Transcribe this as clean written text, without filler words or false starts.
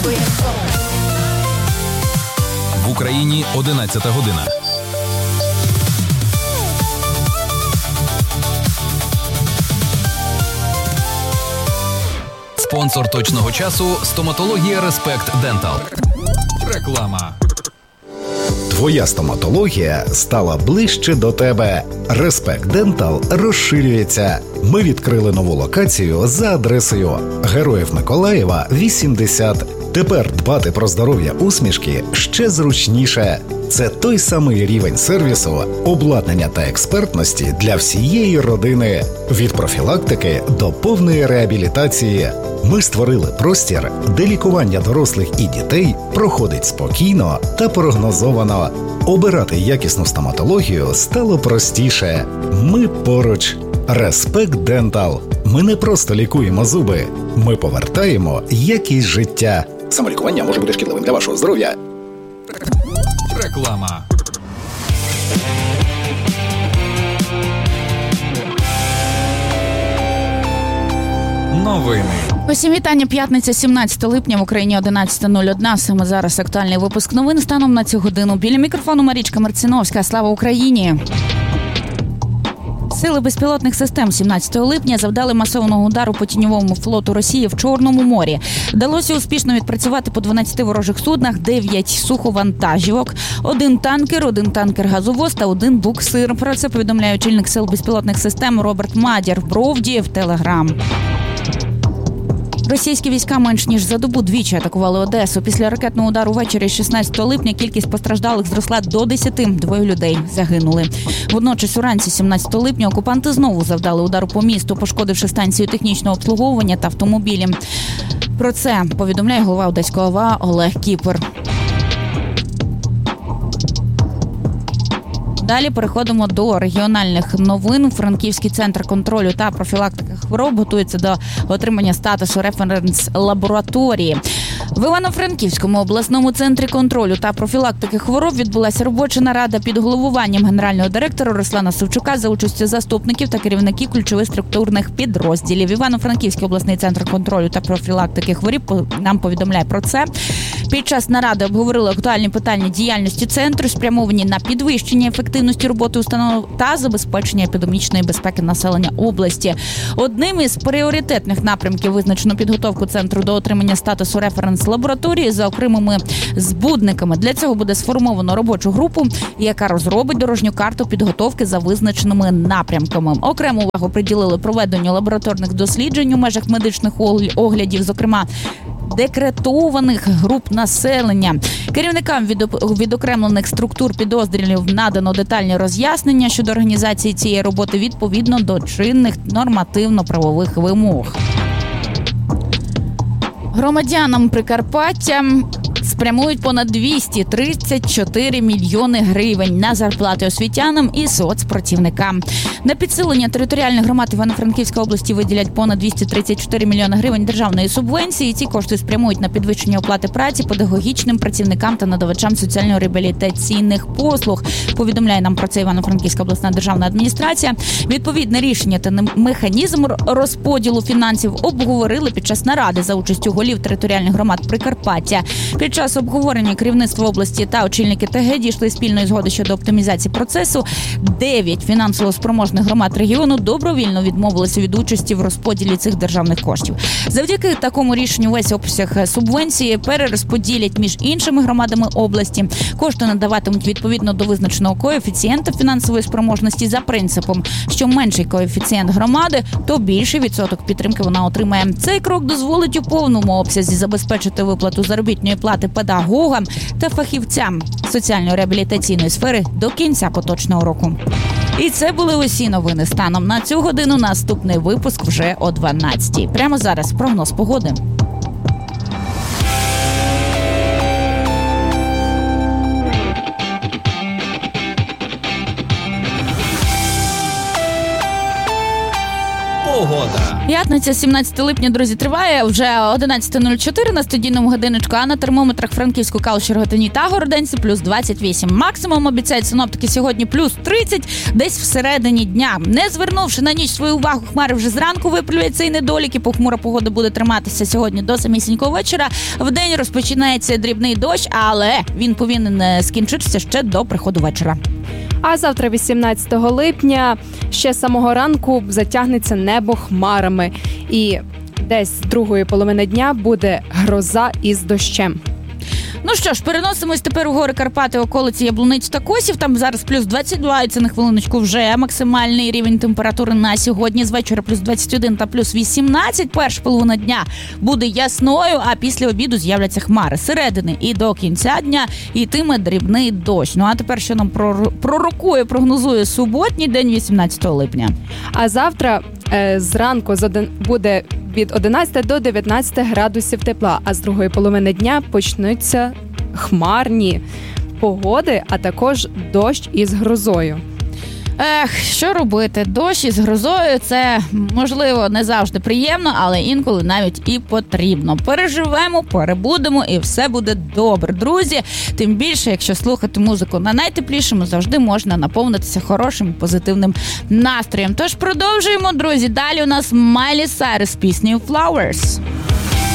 В Україні 11 година. Спонсор точного часу – стоматологія Респект Дентал. Реклама. Твоя стоматологія стала ближче до тебе. Респект Дентал розширюється. Ми відкрили нову локацію за адресою Героїв Миколаєва, 80. Тепер дбати про здоров'я усмішки ще зручніше. Це той самий рівень сервісу, обладнання та експертності для всієї родини. Від профілактики до повної реабілітації. Ми створили простір, де лікування дорослих і дітей проходить спокійно та прогнозовано. Обирати якісну стоматологію стало простіше. Ми поруч. Респект Дентал. Ми не просто лікуємо зуби. Ми повертаємо якість життя. Самолікування може бути шкідливим для вашого здоров'я. Реклама. Новини. Усім вітання. П'ятниця, 17 липня, в Україні 11:01. Саме зараз актуальний випуск новин станом на цю годину. Біля мікрофону Марічка Марциновська. Слава Україні! Сили безпілотних систем 17 липня завдали масованого удару по тіньовому флоту Росії в Чорному морі. Вдалося успішно відпрацювати по 12 ворожих суднах, 9 суховантажівок, 1 танкер-газовоз та 1 буксир. Про це повідомляє очільник сил безпілотних систем Роберт Мадір в Бровді в Телеграм. Російські війська менш ніж за добу двічі атакували Одесу. Після ракетного удару ввечері 16 липня кількість постраждалих зросла до 10. 2 людей загинули. Водночас уранці 17 липня окупанти знову завдали удару по місту, пошкодивши станцію технічного обслуговування та автомобілі. Про це повідомляє голова Одеського ОВА Олег Кіпер. Далі переходимо до регіональних новин. Франківський центр контролю та профілактики хвороб готується до отримання статусу референс-лабораторії. В Івано-Франківському обласному центрі контролю та профілактики хвороб відбулася робоча нарада під головуванням генерального директора Руслана Савчука за участю заступників та керівників ключових структурних підрозділів. Івано-Франківський обласний центр контролю та профілактики хвороб нам повідомляє про це. Під час наради обговорили актуальні питання діяльності центру, спрямовані на підвищення ефективності роботи установ та забезпечення епідемічної безпеки населення області. Одним із пріоритетних напрямків визначено підготовку центру до отримання статусу референс-лабораторії за окремими збудниками. Для цього буде сформовано робочу групу, яка розробить дорожню карту підготовки за визначеними напрямками. Окрему увагу приділили проведенню лабораторних досліджень у межах медичних оглядів, зокрема декретованих груп населення. Керівникам відокремлених структур підрозділів надано детальні роз'яснення щодо організації цієї роботи відповідно до чинних нормативно-правових вимог. Громадянам Прикарпаття спрямують понад 234 мільйони гривень на зарплати освітянам і соцпрацівникам. На підсилення територіальних громад Івано-Франківської області виділять понад 234 мільйони гривень державної субвенції. Ці кошти спрямують на підвищення оплати праці педагогічним працівникам та надавачам соціально-реабілітаційних послуг. Повідомляє нам про це Івано-Франківська обласна державна адміністрація. Відповідне рішення та механізм розподілу фінансів обговорили під час наради за участю голів територіальних громад Прикарпаття. Під час обговорення керівництва області та очільники ТГ дійшли спільної згоди щодо оптимізації процесу. 9 фінансово спроможних громад регіону добровільно відмовилися від участі в розподілі цих державних коштів. Завдяки такому рішенню весь обсяг субвенції перерозподілять між іншими громадами області. Кошти надаватимуть відповідно до визначеного коефіцієнта фінансової спроможності за принципом, що менший коефіцієнт громади, то більший відсоток підтримки вона отримає. Цей крок дозволить у повному обсязі забезпечити виплату заробітної плати педагогам та фахівцям соціально-реабілітаційної сфери до кінця поточного року. І це були усі новини станом на цю годину. Наступний випуск вже о 12:00. Прямо зараз прогноз погоди. Погода. П'ятниця, 17 липня, друзі, триває. Вже 11:04 на студійному годиночку, а на термометрах Франківську, Калуші, Рогатині та Городенці плюс 28. Максимум обіцяють синоптики сьогодні плюс 30, десь всередині дня. Не звернувши на ніч свою увагу, хмари вже зранку виплюються і недоліки. Похмура погода буде триматися сьогодні до самісінького вечора. Вдень розпочинається дрібний дощ, але він повинен скінчитися ще до приходу вечора. А завтра, 18 липня, ще з самого ранку затягнеться небо хмарами. І десь з другої половини дня буде гроза із дощем. Ну що ж, переносимось тепер у гори Карпати, околиці Яблуниць та Косів. Там зараз плюс 22, і це на хвилиночку вже максимальний рівень температури на сьогодні. З вечора плюс 21 та плюс 18. Перша половина дня буде ясною, а після обіду з'являться хмари. Середини і до кінця дня йтиме дрібний дощ. Ну а тепер, що нам прогнозує суботній день, 18 липня. А завтра зранку буде від 11 до 19 градусів тепла, а з другої половини дня почнуться хмарні погоди, а також дощ із грозою. Що робити? Дощ із грозою – це, можливо, не завжди приємно, але інколи навіть і потрібно. Переживемо, перебудемо і все буде добре. Друзі, тим більше, якщо слухати музику на найтеплішому, завжди можна наповнитися хорошим і позитивним настроєм. Тож продовжуємо, друзі. Далі у нас Майлі Сайрус з піснею «Flowers».